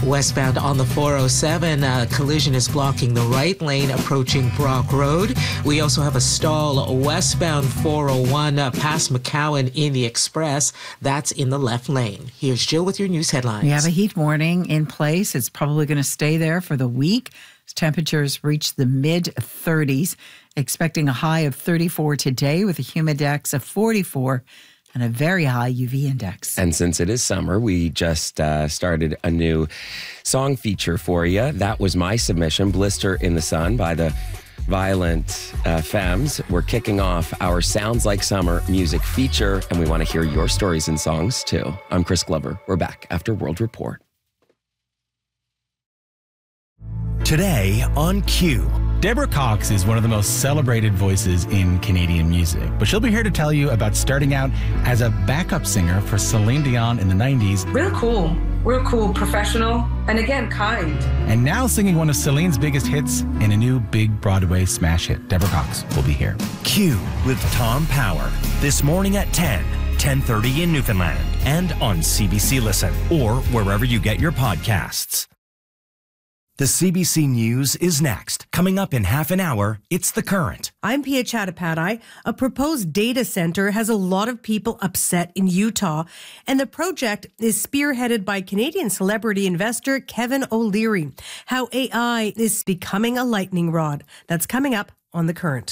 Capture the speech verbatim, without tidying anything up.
Westbound on the four oh seven, a collision is blocking the right lane approaching Brock Road. We also have a stall westbound four oh one uh, past McCowan in the Express. That's in the left lane. Here's Jill with your news headlines. We have a heat warning in place. It's probably going to stay there for the week. Temperatures reach the mid thirties, expecting a high of thirty-four today with a humidex of forty-four and a very high U V index. And since it is summer, we just uh, started a new song feature for you. That was my submission, Blister in the Sun by the Violent uh, Femmes. We're kicking off our Sounds Like Summer music feature, and we want to hear your stories and songs too. I'm Chris Glover. We're back after World Report. Today on Q. Deborah Cox is one of the most celebrated voices in Canadian music, but she'll be here to tell you about starting out as a backup singer for Celine Dion in the nineties. Real cool, real cool, professional, and again, kind. And now singing one of Celine's biggest hits in a new big Broadway smash hit. Deborah Cox will be here. Q with Tom Power, this morning at ten, ten thirty in Newfoundland, and on C B C Listen, or wherever you get your podcasts. The C B C News is next. Coming up in half an hour, it's The Current. I'm Pia Chattopadhyay. A proposed data center has a lot of people upset in Utah, and the project is spearheaded by Canadian celebrity investor Kevin O'Leary. How A I is becoming a lightning rod. That's coming up on The Current.